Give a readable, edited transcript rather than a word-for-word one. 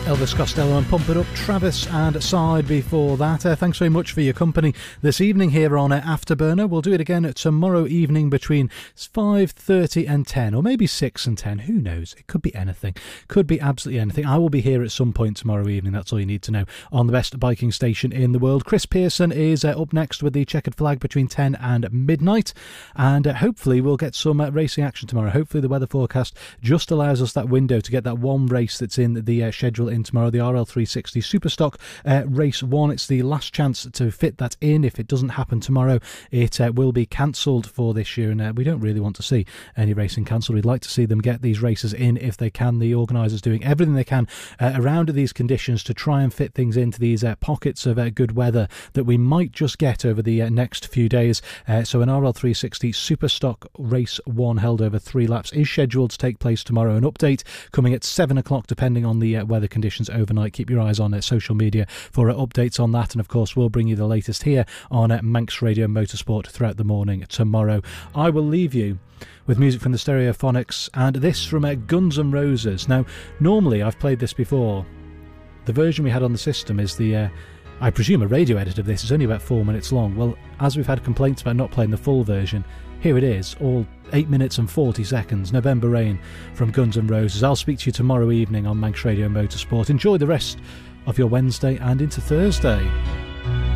Elvis Costello and Pump It Up, Travis and Side before that. Thanks very much for your company this evening here on Afterburner. We'll do it again tomorrow evening between 5:30 and 10, or maybe 6 and 10. Who knows? It could be anything. Could be absolutely anything. I will be here at some point tomorrow evening. That's all you need to know on the best biking station in the world. Chris Pearson is up next with the checkered flag between 10 and midnight. And hopefully we'll get some racing action tomorrow. Hopefully the weather forecast just allows us that window to get that one race that's in the schedule in tomorrow, the RL360 Superstock Race 1. It's the last chance to fit that in. If it doesn't happen tomorrow, it will be cancelled for this year, and we don't really want to see any racing cancelled. We'd like to see them get these races in if they can. The organisers doing everything they can around these conditions to try and fit things into these pockets of good weather that we might just get over the next few days. So an RL360 Superstock Race 1 held over 3 laps is scheduled to take place tomorrow. An update coming at 7 o'clock depending on the weather conditions overnight. Keep your eyes on social media for updates on that, and of course we'll bring you the latest here on Manx Radio Motorsport throughout the morning tomorrow. I will leave you with music from the Stereophonics and this from Guns N' Roses. Now, normally I've played this before. The version we had on the system is the I presume a radio edit of this. Is only about 4 minutes long. Well, as we've had complaints about not playing the full version, here it is, all 8 minutes and 40 seconds, November Rain from Guns N' Roses. I'll speak to you tomorrow evening on Manx Radio Motorsport. Enjoy the rest of your Wednesday and into Thursday.